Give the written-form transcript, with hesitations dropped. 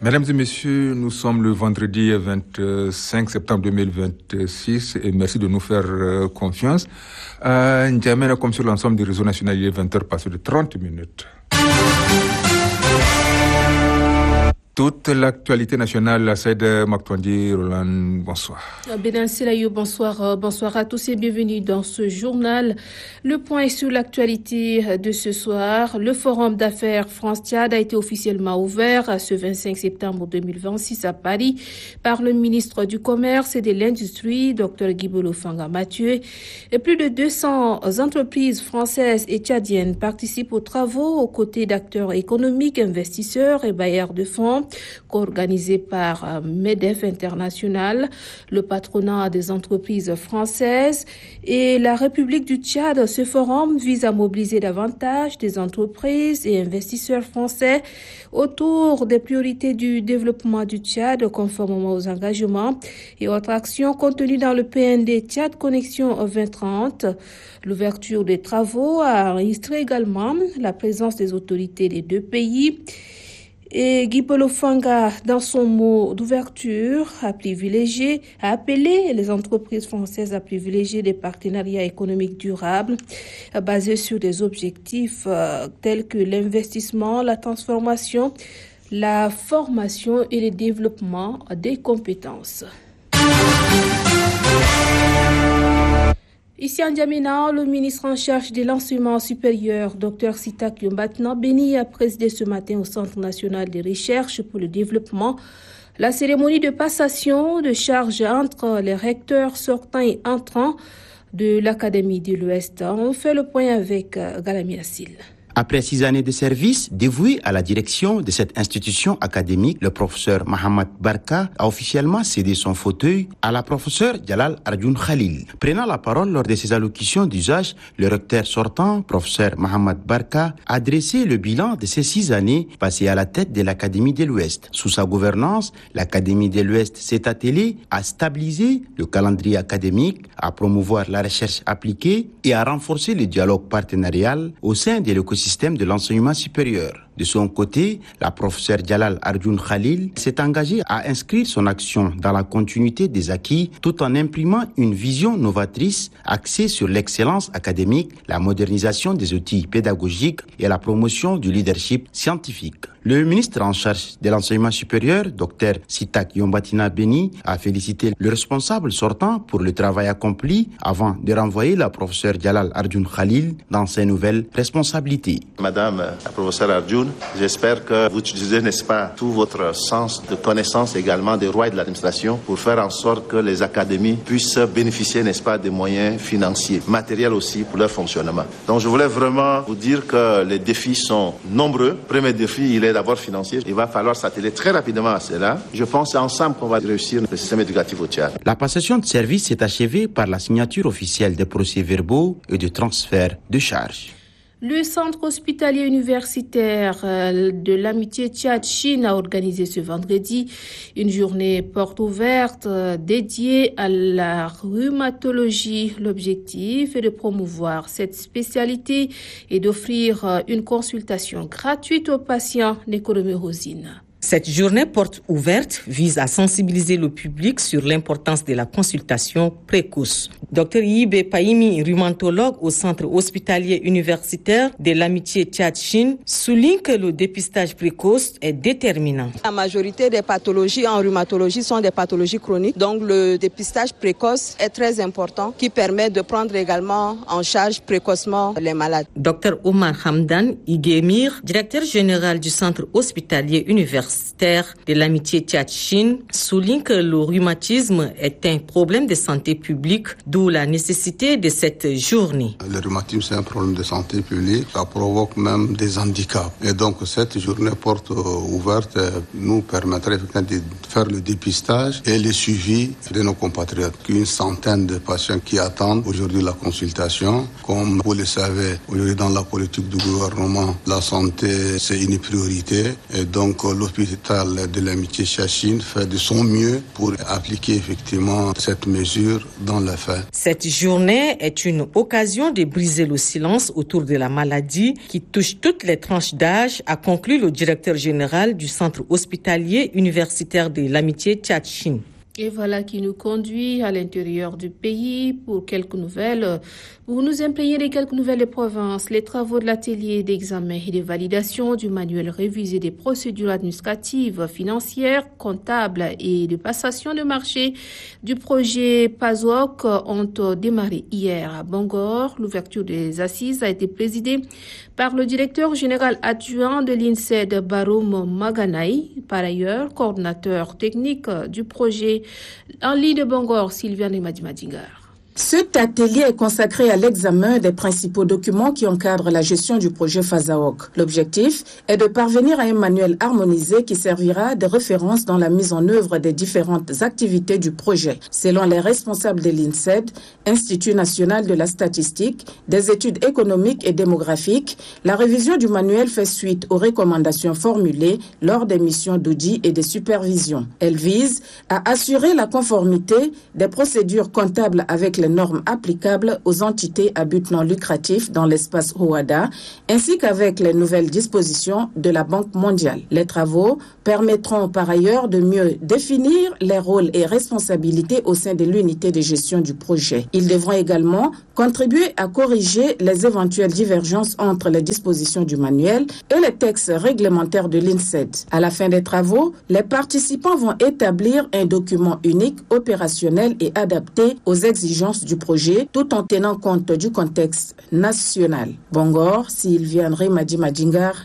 Mesdames et messieurs, nous sommes le vendredi 25 septembre 2026 et merci de nous faire confiance. N'Djamena, comme sur l'ensemble du réseau national, il est 20h passé de 30 minutes. Toute l'actualité nationale, Saïd Maktondi, Roland, bonsoir. Bénin Selayou, bonsoir. Bonsoir à tous et bienvenue dans ce journal. Le point sur l'actualité de ce soir. Le forum d'affaires France-Tchad a été officiellement ouvert ce 25 septembre 2026 à Paris par le ministre du Commerce et de l'Industrie, Dr Guibolo Fanga Mathieu. Et plus de 200 entreprises françaises et tchadiennes participent aux travaux aux côtés d'acteurs économiques, investisseurs et bailleurs de fonds. Co-organisé par MEDEF International, le patronat des entreprises françaises et la République du Tchad. Ce forum vise à mobiliser davantage des entreprises et investisseurs français autour des priorités du développement du Tchad conformément aux engagements et autres actions contenues dans le PND Tchad Connexion 2030. L'ouverture des travaux a enregistré également la présence des autorités des deux pays. Et Guibolo Fanga, dans son mot d'ouverture, a appelé les entreprises françaises à privilégier des partenariats économiques durables basés sur des objectifs tels que l'investissement, la transformation, la formation et le développement des compétences. Ici en N'Djamena, le ministre en charge de l'enseignement supérieur, Dr Sitak Yombatna Beni, a présidé ce matin au Centre national de recherche pour le développement la cérémonie de passation de charges entre les recteurs sortants et entrants de l'Académie de l'Ouest. On fait le point avec Galami Assil. Après 6 années de service dévoué à la direction de cette institution académique, le professeur Mohamed Barka a officiellement cédé son fauteuil à la professeure Jalal Arjun Khalil. Prenant la parole lors de ses allocutions d'usage, le recteur sortant, professeur Mohamed Barka, a dressé le bilan de ces 6 années passées à la tête de l'Académie de l'Ouest. Sous sa gouvernance, l'Académie de l'Ouest s'est attelée à stabiliser le calendrier académique, à promouvoir la recherche appliquée et à renforcer le dialogue partenarial au sein de l'écosystème de l'enseignement supérieur. De son côté, la professeure Jalal Arjun Khalil s'est engagée à inscrire son action dans la continuité des acquis tout en imprimant une vision novatrice axée sur l'excellence académique, la modernisation des outils pédagogiques et la promotion du leadership scientifique. Le ministre en charge de l'enseignement supérieur, Dr Sitak Yombatna Beni, a félicité le responsable sortant pour le travail accompli avant de renvoyer la professeure Jalal Arjun Khalil dans ses nouvelles responsabilités. Madame la professeure Arjun, j'espère que vous utilisez, n'est-ce pas, tout votre sens de connaissance également des rois et de l'administration pour faire en sorte que les académies puissent bénéficier, n'est-ce pas, des moyens financiers, matériels aussi pour leur fonctionnement. Donc je voulais vraiment vous dire que les défis sont nombreux. Le premier défi, il est d'abord financier. Il va falloir s'atteler très rapidement à cela. Je pense que c'est ensemble qu'on va réussir le système éducatif au Tchad. La passation de service s'est achevée par la signature officielle des procès-verbaux et de transfert de charges. Le centre hospitalier universitaire de l'amitié Tchad-Chine a organisé ce vendredi une journée porte ouverte dédiée à la rhumatologie. L'objectif est de promouvoir cette spécialité et d'offrir une consultation gratuite aux patients. Néconomie Rosine. Cette journée porte ouverte vise à sensibiliser le public sur l'importance de la consultation précoce. Dr Yibe Paimi, rhumatologue au centre hospitalier universitaire de l'amitié Tchad-Chine, souligne que le dépistage précoce est déterminant. La majorité des pathologies en rhumatologie sont des pathologies chroniques, donc le dépistage précoce est très important qui permet de prendre également en charge précocement les malades. Dr Omar Hamdan Igemir, directeur général du centre hospitalier universitaire de l'amitié Tchad-Chine, souligne que le rhumatisme est un problème de santé publique, d'où la nécessité de cette journée. Le rhumatisme, c'est un problème de santé publique, ça provoque même des handicaps. Et donc cette journée porte ouverte nous permettrait de faire le dépistage et le suivi de nos compatriotes. Une centaine de patients qui attendent aujourd'hui la consultation. Comme vous le savez, aujourd'hui dans la politique du gouvernement, la santé c'est une priorité et donc l'hôpital l'hôpital de l'amitié Chachine fait de son mieux pour appliquer effectivement cette mesure dans les faits. Cette journée est une occasion de briser le silence autour de la maladie qui touche toutes les tranches d'âge, a conclu le directeur général du centre hospitalier universitaire de l'amitié Chachine. Et voilà qui nous conduit à l'intérieur du pays pour quelques nouvelles. Pour nous imprégner de quelques nouvelles de province, les travaux de l'atelier d'examen et de validation du manuel révisé des procédures administratives, financières, comptables et de passation de marché du projet PASOK ont démarré hier à Bangor. L'ouverture des assises a été présidée par le directeur général adjoint de l'INSED, Baroum Maganaï, par ailleurs coordinateur technique du projet en ligne de Bangor, Sylviane Madimadingar. Cet atelier est consacré à l'examen des principaux documents qui encadrent la gestion du projet FASAOK. L'objectif est de parvenir à un manuel harmonisé qui servira de référence dans la mise en œuvre des différentes activités du projet. Selon les responsables de l'INSED, Institut national de la statistique, des études économiques et démographiques, la révision du manuel fait suite aux recommandations formulées lors des missions d'audit et de supervision. Elle vise à assurer la conformité des procédures comptables avec les normes applicables aux entités à but non lucratif dans l'espace Rwanda, ainsi qu'avec les nouvelles dispositions de la Banque mondiale. Les travaux permettront par ailleurs de mieux définir les rôles et responsabilités au sein de l'unité de gestion du projet. Ils devront également contribuer à corriger les éventuelles divergences entre les dispositions du manuel et les textes réglementaires de l'INSED. À la fin des travaux, les participants vont établir un document unique, opérationnel et adapté aux exigences du projet, tout en tenant compte du contexte national. Bangor, Sylviane Madimadingar,